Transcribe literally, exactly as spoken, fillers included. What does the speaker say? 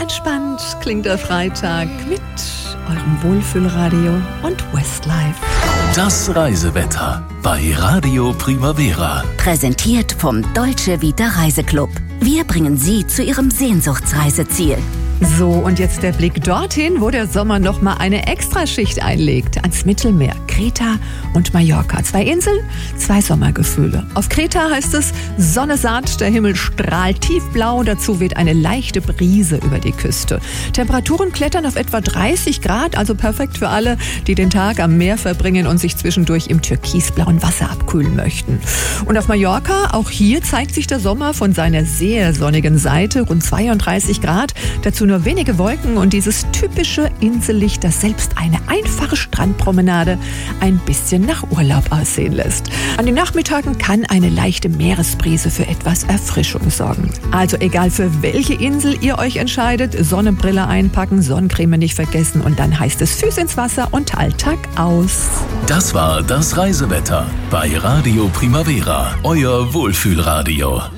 Entspannt klingt der Freitag mit eurem Wohlfühlradio und Westlife. Das Reisewetter bei Radio Primavera. Präsentiert vom Dolce Vita Reiseclub. Wir bringen Sie zu Ihrem Sehnsuchtsreiseziel. So, und jetzt der Blick dorthin, wo der Sommer noch mal eine Extraschicht einlegt. Ans Mittelmeer, Kreta und Mallorca. Zwei Inseln, zwei Sommergefühle. Auf Kreta heißt es, Sonne saat, der Himmel strahlt tiefblau. Dazu weht eine leichte Brise über die Küste. Temperaturen klettern auf etwa dreißig Grad, also perfekt für alle, die den Tag am Meer verbringen und sich zwischendurch im türkisblauen Wasser abkühlen möchten. Und auf Mallorca, auch hier zeigt sich der Sommer von seiner sehr sonnigen Seite. Rund zweiunddreißig Grad, dazu nur wenige Wolken und dieses typische Insellicht, das selbst eine einfache Strandpromenade ein bisschen nach Urlaub aussehen lässt. An den Nachmittagen kann eine leichte Meeresbrise für etwas Erfrischung sorgen. Also egal für welche Insel ihr euch entscheidet, Sonnenbrille einpacken, Sonnencreme nicht vergessen und dann heißt es Füße ins Wasser und Alltag aus. Das war das Reisewetter bei Radio Primavera, euer Wohlfühlradio.